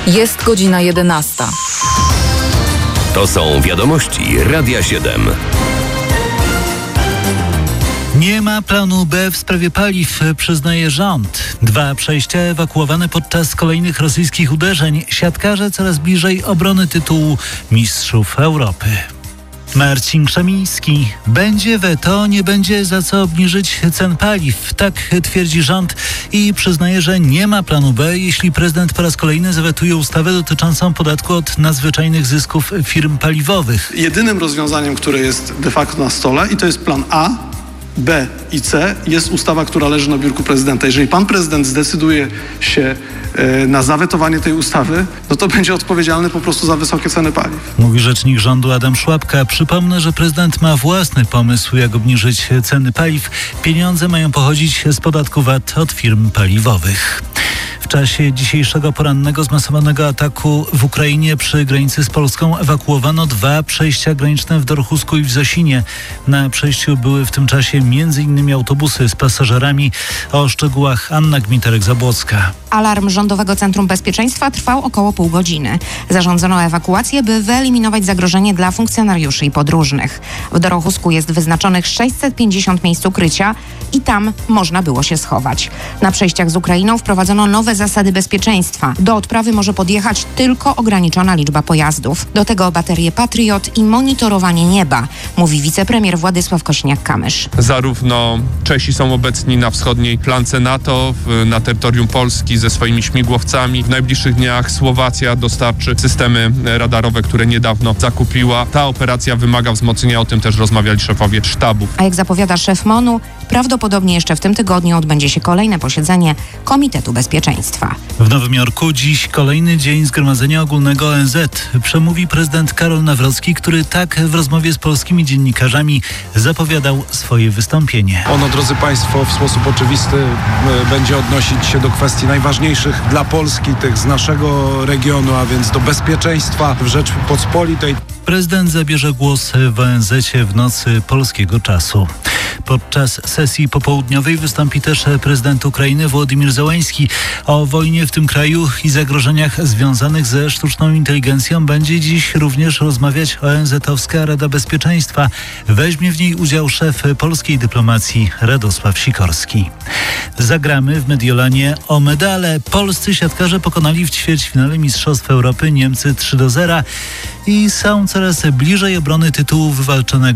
Jest godzina 11. To są wiadomości Radia 7. Nie ma planu B w sprawie paliw, przyznaje rząd. 2 przejścia ewakuowane podczas kolejnych rosyjskich uderzeń. Siatkarze coraz bliżej obrony tytułu Mistrzów Europy. Marcin Krzemiński. Będzie weto, nie będzie za co obniżyć cen paliw. Tak twierdzi rząd i przyznaje, że nie ma planu B, jeśli prezydent po raz kolejny zawetuje ustawę dotyczącą podatku od nadzwyczajnych zysków firm paliwowych. Jedynym rozwiązaniem, które jest de facto na stole, i to jest plan A, B i C, jest ustawa, która leży na biurku prezydenta. Jeżeli pan prezydent zdecyduje się na zawetowanie tej ustawy, no to będzie odpowiedzialny po prostu za wysokie ceny paliw. Mówi rzecznik rządu Adam Szłapka. Przypomnę, że prezydent ma własny pomysł, jak obniżyć ceny paliw. Pieniądze mają pochodzić z podatku VAT od firm paliwowych. W czasie dzisiejszego porannego zmasowanego ataku w Ukrainie przy granicy z Polską ewakuowano 2 przejścia graniczne w Dorchusku i w Zosinie. Na przejściu były w tym czasie m.in. autobusy z pasażerami. O szczegółach Anna Gmiterek-Zabłocka. Alarm Rządowego Centrum Bezpieczeństwa trwał około pół godziny. Zarządzono ewakuację, by wyeliminować zagrożenie dla funkcjonariuszy i podróżnych. W Dorchusku jest wyznaczonych 650 miejsc ukrycia i tam można było się schować. Na przejściach z Ukrainą wprowadzono nowe zasady bezpieczeństwa. Do odprawy może podjechać tylko ograniczona liczba pojazdów. Do tego baterie Patriot i monitorowanie nieba, mówi wicepremier Władysław Kosiniak-Kamysz. Zarówno Czesi są obecni na wschodniej flance NATO, na terytorium Polski ze swoimi śmigłowcami. W najbliższych dniach Słowacja dostarczy systemy radarowe, które niedawno zakupiła. Ta operacja wymaga wzmocnienia, o tym też rozmawiali szefowie sztabów. A jak zapowiada szef MON-u, prawdopodobnie jeszcze w tym tygodniu odbędzie się kolejne posiedzenie Komitetu Bezpieczeństwa. W Nowym Jorku dziś kolejny dzień Zgromadzenia Ogólnego ONZ. Przemówi prezydent Karol Nawrocki, który tak w rozmowie z polskimi dziennikarzami zapowiadał swoje wystąpienie. Ono, drodzy Państwo, w sposób oczywisty będzie odnosić się do kwestii najważniejszych dla Polski, tych z naszego regionu, a więc do bezpieczeństwa w Rzeczypospolitej. Prezydent zabierze głos w ONZ-cie w nocy polskiego czasu. Podczas sesji popołudniowej wystąpi też prezydent Ukrainy Wołodymyr Zełański. O wojnie w tym kraju i zagrożeniach związanych ze sztuczną inteligencją będzie dziś również rozmawiać ONZ-owska Rada Bezpieczeństwa. Weźmie w niej udział szef polskiej dyplomacji Radosław Sikorski. Zagramy w Mediolanie o medale. Polscy siatkarze pokonali w ćwierćfinale Mistrzostw Europy Niemcy 3-0 i są coraz bliżej obrony tytułu wywalczonego